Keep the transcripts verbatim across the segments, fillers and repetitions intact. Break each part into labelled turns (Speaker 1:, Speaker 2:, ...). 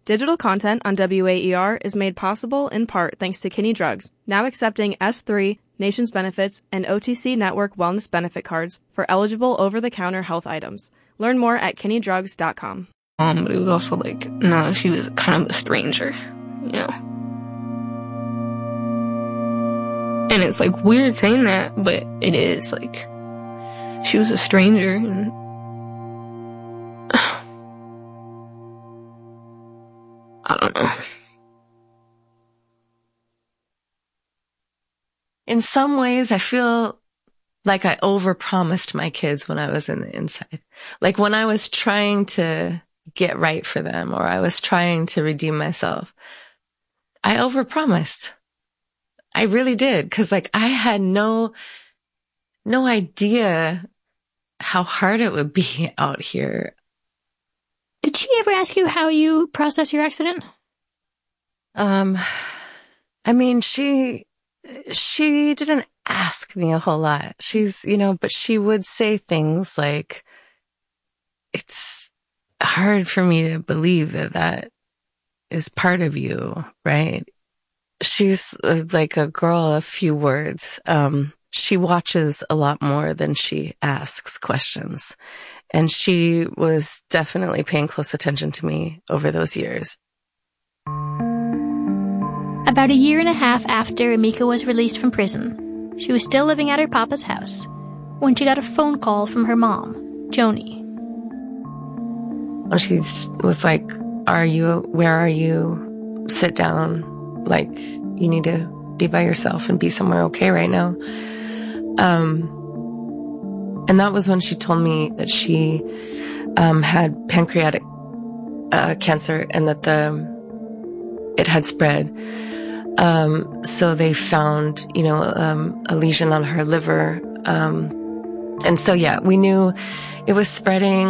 Speaker 1: Digital content on W A E R is made possible in part thanks to Kinney Drugs, now accepting S three, Nations Benefits, and O T C Network Wellness Benefit cards for eligible over-the-counter health items. Learn more at kinney drugs dot com.
Speaker 2: Um, but it was also like, no, she was kind of a stranger, you know? And it's like weird saying that, but it is like, she was a stranger and I don't know.
Speaker 3: In some ways, I feel like I overpromised my kids when I was in the inside. Like when I was trying to get right for them or I was trying to redeem myself, I overpromised. I really did. Cause like I had no, no idea how hard it would be out here.
Speaker 4: Did she ever ask you how you process your accident?
Speaker 3: Um, I mean, she, she didn't ask me a whole lot. She's, you know, but she would say things like, it's hard for me to believe that that is part of you, right? She's uh, like a girl of few words. Um, she watches a lot more than she asks questions. And she was definitely paying close attention to me over those years.
Speaker 4: About a year and a half after Emeka was released from prison, she was still living at her papa's house when she got a phone call from her mom, Joni.
Speaker 3: She was like, are you, where are you? Sit down. Like, you need to be by yourself and be somewhere okay right now. Um, And that was when she told me that she um, had pancreatic uh, cancer and that the it had spread. Um, so they found, you know, um, a lesion on her liver. Um, and so, yeah, we knew it was spreading.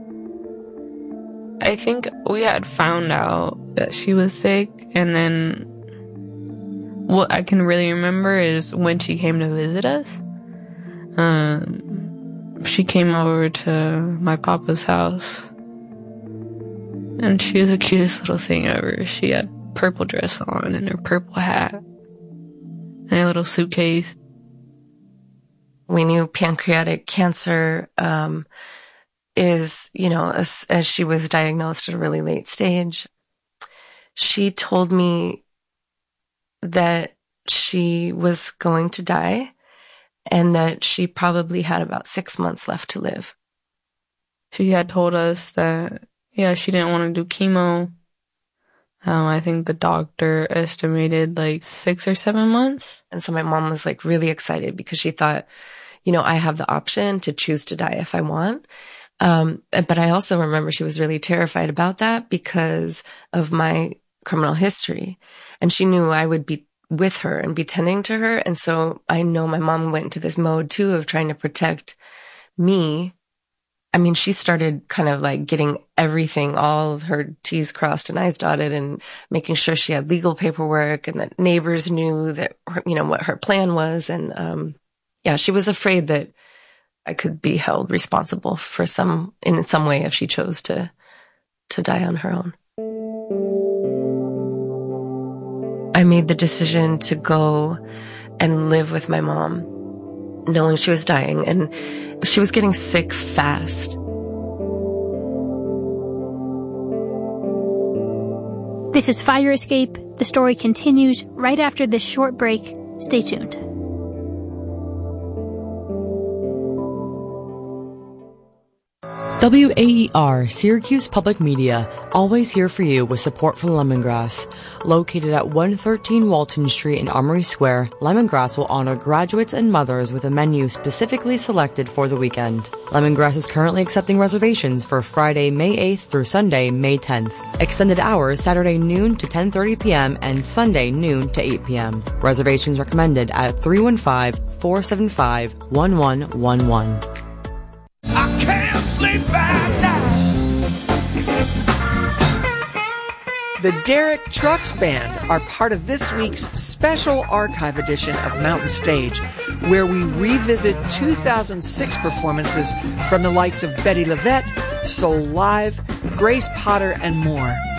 Speaker 2: I think we had found out that she was sick. And then what I can really remember is when she came to visit us. Um... She came over to my papa's house, and she was the cutest little thing ever. She had purple dress on and her purple hat and a little suitcase.
Speaker 3: We knew pancreatic cancer um, is, you know, as, as she was diagnosed at a really late stage. She told me that she was going to die, and that she probably had about six months left to live.
Speaker 2: She had told us that, yeah, she didn't want to do chemo. Um, I think the doctor estimated like six or seven months.
Speaker 3: And so my mom was like really excited because she thought, you know, I have the option to choose to die if I want. Um, but I also remember she was really terrified about that because of my criminal history. And she knew I would be with her and be tending to her. And so I know my mom went into this mode too of trying to protect me. I mean, she started kind of like getting everything, all of her T's crossed and I's dotted, and making sure she had legal paperwork and that neighbors knew that, you know, what her plan was. And, um, yeah, she was afraid that I could be held responsible for some, in some way if she chose to, to die on her own. I made the decision to go and live with my mom, knowing she was dying, and she was getting sick fast.
Speaker 4: This is Fire Escape. The story continues right after this short break. Stay tuned.
Speaker 5: W A E R, Syracuse Public Media, always here for you with support from Lemongrass. Located at one thirteen Walton Street in Armory Square, Lemongrass will honor graduates and mothers with a menu specifically selected for the weekend. Lemongrass is currently accepting reservations for Friday, May eighth through Sunday, May tenth. Extended hours Saturday noon to ten thirty p.m. and Sunday noon to eight p.m. Reservations recommended at three one five, four seven five, one one one one.
Speaker 6: I can't sleep at night.
Speaker 7: The Derek Trucks Band are part of this week's special archive edition of Mountain Stage, where we revisit two thousand six performances from the likes of Betty LaVette, Soul Live, Grace Potter, and more.